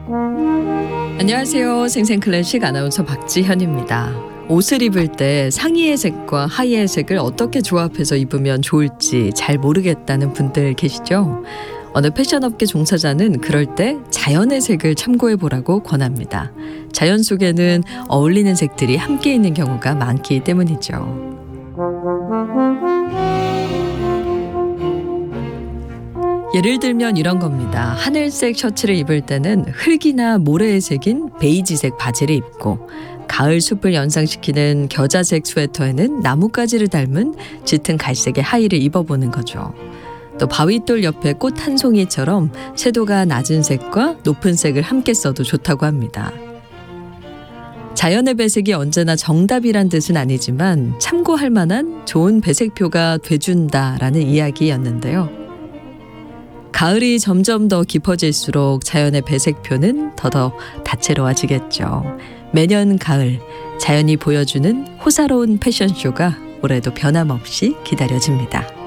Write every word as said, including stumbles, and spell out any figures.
안녕하세요. 생생클래식 아나운서 박지현입니다. 옷을 입을 때 상의의 색과 하의의 색을 어떻게 조합해서 입으면 좋을지 잘 모르겠다는 분들 계시죠? 어느 패션업계 종사자는 그럴 때 자연의 색을 참고해 보라고 권합니다. 자연 속에는 어울리는 색들이 함께 있는 경우가 많기 때문이죠. 예를 들면 이런 겁니다. 하늘색 셔츠를 입을 때는 흙이나 모래의 색인 베이지색 바지를 입고, 가을 숲을 연상시키는 겨자색 스웨터에는 나뭇가지를 닮은 짙은 갈색의 하의를 입어보는 거죠. 또 바위돌 옆에 꽃 한 송이처럼 채도가 낮은 색과 높은 색을 함께 써도 좋다고 합니다. 자연의 배색이 언제나 정답이란 뜻은 아니지만 참고할 만한 좋은 배색표가 돼준다라는 이야기였는데요. 가을이 점점 더 깊어질수록 자연의 배색표는 더더 다채로워지겠죠. 매년 가을, 자연이 보여주는 호사로운 패션쇼가 올해도 변함없이 기다려집니다.